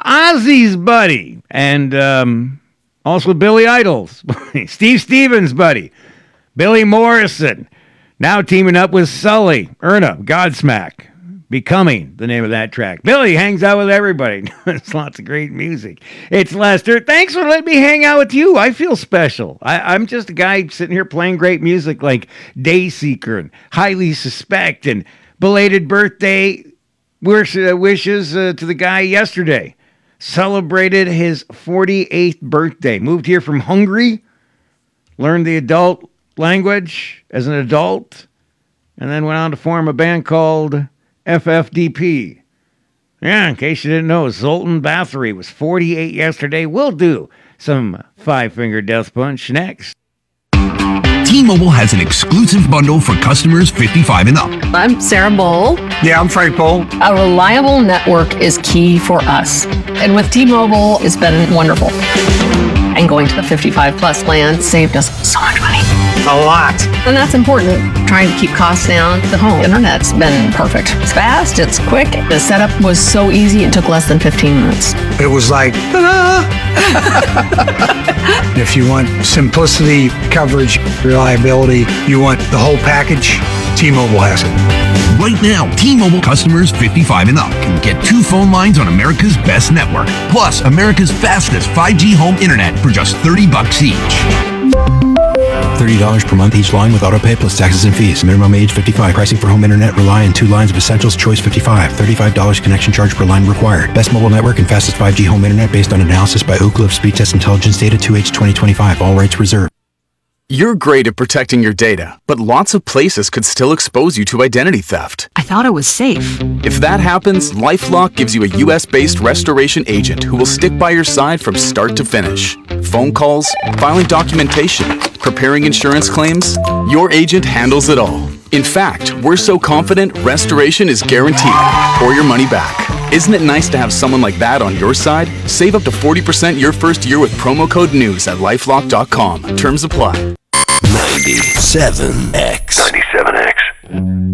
Ozzy's buddy, and also Billy Idol's, Steve Stevens' buddy, Billy Morrison, now teaming up with Sully, Erna, Godsmack. Becoming, the name of that track. Billy hangs out with everybody. It's lots of great music. It's Lester. Thanks for letting me hang out with you. I feel special. I'm just a guy sitting here playing great music like Dayseeker and Highly Suspect and belated birthday wishes to the guy yesterday. Celebrated his 48th birthday. Moved here from Hungary. Learned the adult language as an adult. And then went on to form a band called FFDP. Yeah, in case you didn't know, Zoltan Bathory was 48 yesterday. We'll do some Five-Finger Death Punch next. T-Mobile has an exclusive bundle for customers 55 and up. I'm Sarah Bowl. Yeah, I'm Frank Bowl. A reliable network is key for us. And with T-Mobile, it's been wonderful. And going to the 55 plus plan saved us so much money. A lot. And that's important. Trying to keep costs down. The home internet's been perfect. It's fast, it's quick. The setup was so easy, it took less than 15 minutes. It was like, ta-da! If you want simplicity, coverage, reliability, you want the whole package, T-Mobile has it. Right now, T-Mobile customers 55 and up can get 2 phone lines on America's best network, plus America's fastest 5G home internet for just $30 each. $30 per month each line with autopay plus taxes and fees. Minimum age 55. Pricing for home internet rely on 2 lines of Essentials Choice 55. $35 connection charge per line required. Best mobile network and fastest 5G home internet based on analysis by Ookla of Speed Test Intelligence Data 2H 2025. All rights reserved. You're great at protecting your data, but lots of places could still expose you to identity theft. I thought it was safe. If that happens, LifeLock gives you a US-based restoration agent who will stick by your side from start to finish. Phone calls, filing documentation, preparing insurance claims, your agent handles it all. In fact, we're so confident restoration is guaranteed or your money back. Isn't it nice to have someone like that on your side? Save up to 40% your first year with promo code NEWS at LifeLock.com. Terms apply. 97X. 97X.